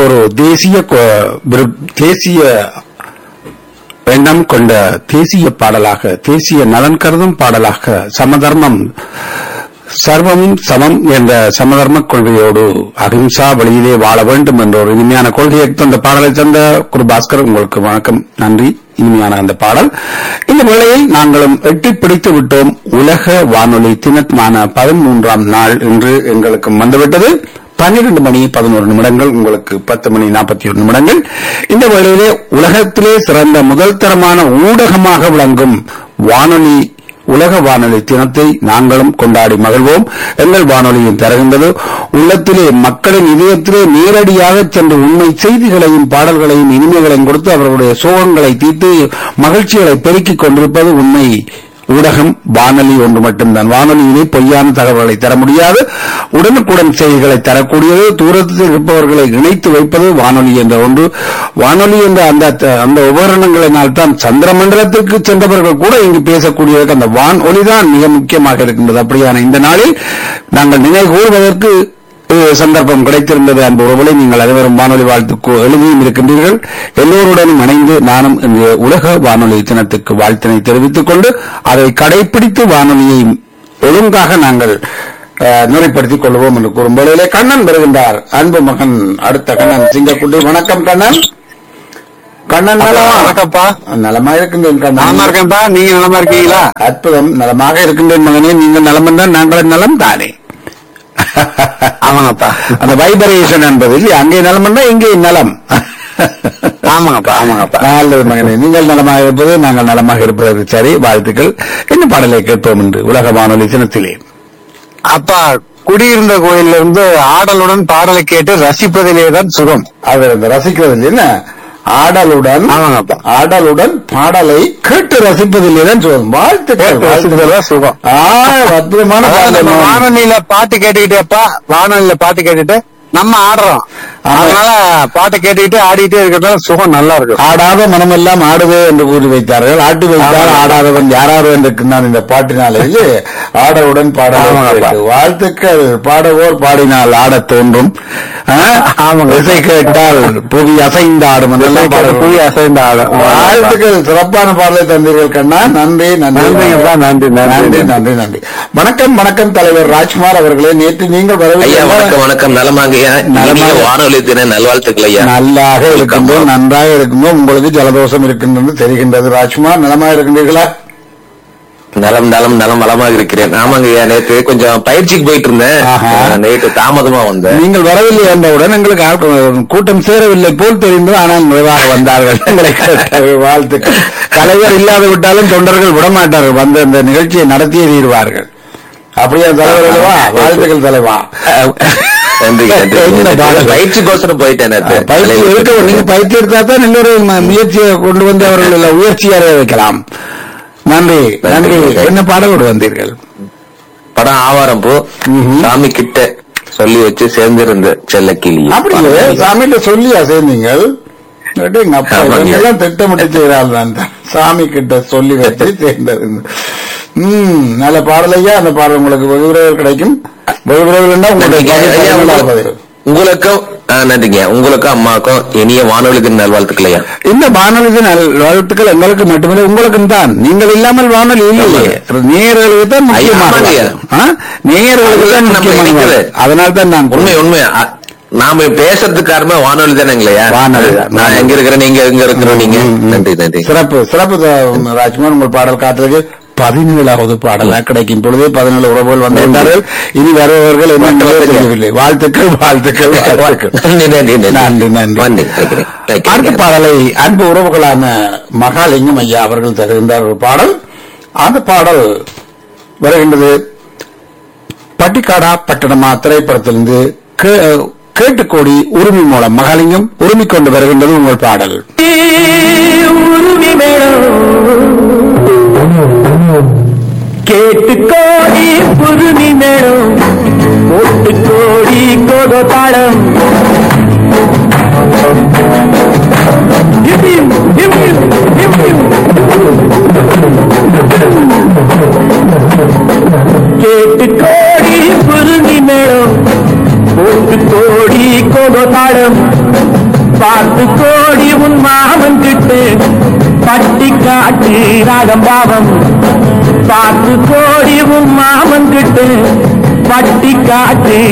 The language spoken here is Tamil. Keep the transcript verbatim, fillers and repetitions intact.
ஒரு தேசிய தேசிய எண்ணம் கொண்ட தேசிய பாடலாக, தேசிய நலன் கருதும் பாடலாக, சமதர்மம் சர்வமும் சமம் என்ற சமதர்ம கொள்கையோடு அகிம்சா வழியிலே வாழ வேண்டும் என்ற ஒரு இனிமையான கொள்கையை தந்த பாடலை தந்த குரு பாஸ்கர், உங்களுக்கு வணக்கம், நன்றி. இனிமையான அந்த பாடல். இந்த வேளையில் நாங்களும் எட்டி பிடித்து விட்டோம். உலக வானொலி தினமான பதிமூன்றாம் நாள் இன்று எங்களுக்கு வந்துவிட்டது. பன்னிரண்டு மணி பதினோரு நிமிடங்கள், உங்களுக்கு பத்து மணி நாற்பத்தி ஒரு நிமிடங்கள். இந்த வேளையிலே உலகத்திலே சிறந்த முதல் தரமான ஊடகமாக விளங்கும் வானொலி, உலக வானொலி தினத்தை நாங்களும் கொண்டாடி மகிழ்வோம். எங்கள் வானொலியும் தருகின்றது. உள்ளத்திலே, மக்களின் இதயத்திலே நேரடியாக சென்று உண்மை செய்திகளையும் பாடல்களையும் இனிமைகளையும் கொடுத்து அவர்களுடைய சோகங்களை தீர்த்து மகிழ்ச்சிகளை பெருக்கிக் கொண்டிருப்பது உண்மை ஊடகம் வானொலி ஒன்று மட்டும்தான். வானொலியிலே பொய்யான தகவல்களை தர முடியாது. உடனுக்குடன் செய்திகளை தரக்கூடியது. தூரத்தில் இருப்பவர்களை இணைத்து வைப்பது வானொலி என்ற ஒன்று. வானொலி என்ற அந்த அந்த உபகரணங்களினால் தான் சந்திர மண்டலத்திற்கு சென்றவர்கள் கூட இங்கு பேசக்கூடியதற்கு அந்த வானொலிதான் மிக முக்கியமாக இருக்கின்றது. அப்படியான இந்த நாளில் நாங்கள் நினைவு கூறுவதற்கு சந்தர்ப்பம் கிடைத்திருந்தது. அன்பு உறவுகளை நீங்கள் அனைவரும் வானொலி வாழ்த்துக்கு எழுதியும் இருக்கின்றீர்கள். எல்லோருடனும் இணைந்து நானும் இந்த உலக வானொலி தினத்துக்கு வாழ்த்தினை தெரிவித்துக் கொண்டு அதை கடைபிடித்து வானொலியை ஒழுங்காக நாங்கள் நெறிப்படுத்திக் கொள்வோம் என்று கூறும் வேளையிலே கண்ணன் வருகின்றார். அன்பு மகன் அடுத்த கண்ணன் சிங்கக்குட்டி. வணக்கம் கண்ணன். கண்ணன் நலமா? வணக்கம்ப்பா. நலமா இருக்கின்றேன் கண்ணன். நலமா இருக்கேன்ப்பா. நீங்க நலமா இருக்கீங்களா? அற்புதம். நலமாக இருக்கின்றேன் மகனே. நீங்கள் நலம் என்றால் நாங்கள் நலம் தானே. ஆமாங்கப்பா. அந்த வைபரேஷன் என்பது அங்கே நலம் என்றால் இங்கே நலம். ஆமாங்கப்பா, ஆமாங்கப்பா. நல்லது மகனே. நீங்கள் நலமாக இருப்பது நாங்கள் நலமாக இருப்பதற்கு சரி. வாழ்த்துக்கள். என்ன பாடலை கேட்போம் என்று உலக வானொலி தினத்திலே? அப்பா, குடியிருந்த கோயிலிருந்து இருந்து ஆடலுடன் பாடலை கேட்டு ரசிப்பதிலேதான் சுகம். அது ரசிக்கிறது என்ன? ஆடலுடன் ஆடலுடன் பாடலை கேட்டு ரசிப்பதில்லைதான் சுகம். வாழ்த்துக்கள். சுகம். அற்புதமான வானொலியில பாட்டு கேட்டுக்கிட்டேப்பா. வானொலியில பாட்டு கேட்டுட்டு நம்ம ஆடுறோம். அதனால பாட்டை கேட்டுக்கிட்டு ஆடிக்கிட்டே இருக்கிறதால சுகம் நல்லா இருக்கும். ஆடாத மனமெல்லாம் ஆடுவே என்று கூறி வைத்தார்கள். ஆட்டு வைத்தால் ஆடாதவன் யாராவது என்றிருக்கிறான் இந்த பாட்டினாலே. ஆடவுடன் பாட. வாழ்த்துக்கள். பாடவோர் பாடினால் ஆடத் தோன்றும். இசை கேட்டால் புவி அசைந்து ஆடும். புவி அசைந்து ஆடும். வாழ்த்துக்கள். சிறப்பான பாடலை தந்தீர்கள் கண்ணா. நன்றி நன்றி நன்றி நன்றி நன்றி நன்றி. வணக்கம் வணக்கம் தலைவர் ராஜ்குமார் அவர்களே. நேற்று நீங்கள் வரவில்லை. வணக்கம் வணக்கம். நலமாக வானொலி தின நல்வாழ்த்துக்கள் ஐயா. நல்லாக இருக்கின்றோம். நன்றாக இருக்கின்றோம். உங்களுக்கு ஜலதோஷம் இருக்கின்றது தெரிகின்றது. ராஜ்குமார் நலமாக இருக்கின்றீர்களா? நலம் நலம் நலம் வளமாக இருக்கிறேன். ஆமாங்க ஐயா. நேற்று கொஞ்சம் பயிற்சிக்கு போயிட்டு இருந்தேன். நேற்று தாமதமா வந்தேன். நீங்கள் வரவில்லை என்றவுடன் எங்களுக்கு கூட்டம் சேரவில்லை போல் தெரிந்தது. ஆனால் நிறைவாக வந்தார்கள். வாழ்த்துக்கள். தலைவர் இல்லாது விட்டாலும் தொண்டர்கள் விடமாட்டார்கள். வந்து இந்த நிகழ்ச்சியை நடத்தியே தீர்வார்கள். அப்படியே தலைவர் அல்லவா? வாழ்த்துக்கள் தலைவா. பயிற்சிக்கோசரம் போயிட்டேன். நீங்க பயிற்சி எடுத்தா தான் இன்னொரு முயற்சியை கொண்டு வந்து அவர்கள் உயர்ச்சியாக வைக்கலாம். நன்றி நன்றி. என்ன பாடலோடு வந்தீர்கள்? படம் ஆவாரம் பூ. சாமி கிட்ட சொல்லி வச்சு சேர்ந்திருந்த செல்ல கிளி. அப்படியே சாமிகிட்ட சொல்லியா சேர்ந்தீங்கள்? எல்லாம் திட்டமிட்டு செய்யறாள் தான். சாமி கிட்ட சொல்லி வச்சு சேர்ந்திருந்த. உம் நல்ல பாடலையா. அந்த பாடல் உங்களுக்கு வெகு விரைவில் கிடைக்கும். வெகு விரைவில் உங்களுக்கும் நன்றிங்க. உங்களுக்கும் அம்மாவுக்கும் இனிய வானொலி தின நல்வாழ்த்துக்களையா. இந்த வானொலி தின நல்வாழ்த்துக்கள் எங்களுக்கு மட்டுமில்லை உங்களுக்கும் தான். நீங்கள் இல்லாமல் வானொலி இல்லையே. நேயர்களுக்கு தான் முக்கியமானது. நேயர்களுக்கு தான் முக்கியமானது. அதனால தான் நான் உண்மை உண்மையா நாம பேசுறதுக்கு காரணமே வானொலி தானேங்களையா. வானொலி நான் எங்க இருக்கிறேன், நீங்க எங்க இருக்கிறோம். நீங்க நன்றி நன்றி. சிறப்பு சிறப்பு ராஜ்குமார். உங்கள் பாடல் காட்டுறது பதினேழாவது பாடலா கிடைக்கும் பொழுதே பதினேழு உறவுகள் வந்திருந்தார்கள். இனி வருபவர்கள் என்ன தெரியவில்லை. வாழ்த்துக்கள் வாழ்த்துக்கள் வாழ்த்துக்கள். நன்றி நன்றி. அடுத்த பாடலை அன்பு உறவுகளான மகாலிங்கம் ஐயா அவர்கள் தருகின்றார் ஒரு பாடல். அந்த பாடல் வருகின்றது பட்டிக்காடா பட்டணமா திரைப்படத்திலிருந்து கேட்டுக்கோடி உரிமை மூலம் மகாலிங்கம் உரிமை கொண்டு வருகின்றது உங்கள் பாடல். கேட்டு கோடி புதுமி மேடம் ஓட்டு கோடி கோட பாடம் கேட்டு கோடி புதுமி மேடம் ஓட்டு கோடி கோதோ தாளம் பார்த்து கோடி உன் மாமன் கிட்டு பட்டி காட்டு ராகம் பாவம் பார்த்து கோடி உன் மாமன் கிட்டு பட்டி காட்டு